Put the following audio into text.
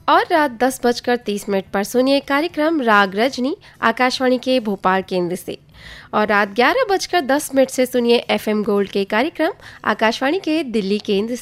और रात 10:30 पर सुनिए कार्यक्रम राग रजनी आकाशवाणी के भोपाल केंद्र से। और रात 11:10 से सुनिए FM गोल्ड के कार्यक्रम आकाशवाणी के दिल्ली केंद्र से।